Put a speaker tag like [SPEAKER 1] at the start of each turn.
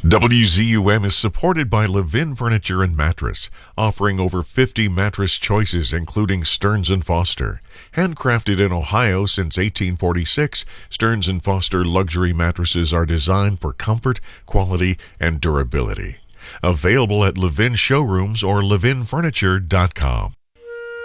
[SPEAKER 1] WZUM is supported by Levin Furniture and Mattress, offering over 50 mattress choices including Stearns & Foster. Handcrafted in Ohio since 1846, Stearns & Foster luxury mattresses are designed for comfort, quality, and durability. Available at Levin showrooms or levinfurniture.com.